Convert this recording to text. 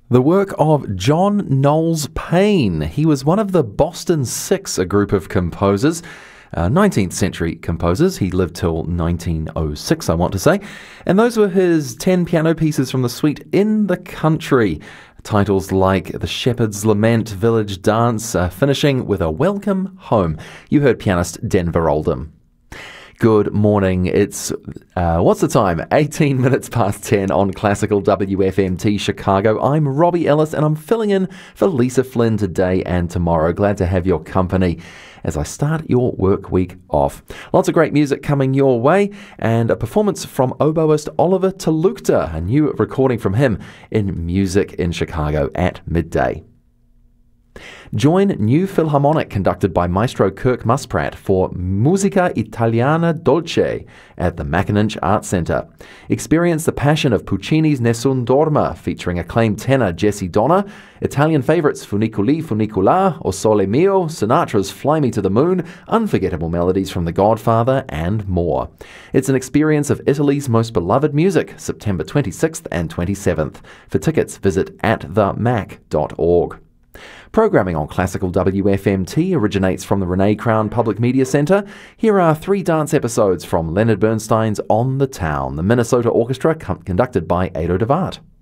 The work of John Knowles Paine. He was one of the Boston Six, a group of composers, 19th century composers. He lived till 1906, I want to say. And those were his 10 piano pieces from the suite In the Country. Titles like The Shepherd's Lament, Village Dance, finishing with a Welcome Home. You heard pianist Denver Oldham. Good morning. It's, what's the time? 18 minutes past 10 on Classical WFMT Chicago. I'm Robbie Ellis and I'm filling in for Lisa Flynn today and tomorrow. Glad to have your company as I start your work week off. Lots of great music coming your way and a performance from oboist Oliver Talukta, a new recording from him in Music in Chicago at midday. Join New Philharmonic conducted by Maestro Kirk Muspratt for Musica Italiana Dolce at the Macinench Art Centre. Experience the passion of Puccini's Nessun Dorma featuring acclaimed tenor Jesse Donner, Italian favourites Funiculi Funicola, O Sole Mio, Sinatra's Fly Me to the Moon, unforgettable melodies from The Godfather and more. It's an experience of Italy's most beloved music, September 26th and 27th. For tickets, visit atthemac.org. Programming on Classical WFMT originates from the Renee Crown Public Media Centre. Here are 3 dance episodes from Leonard Bernstein's On the Town, the Minnesota Orchestra conducted by Ado de Waart.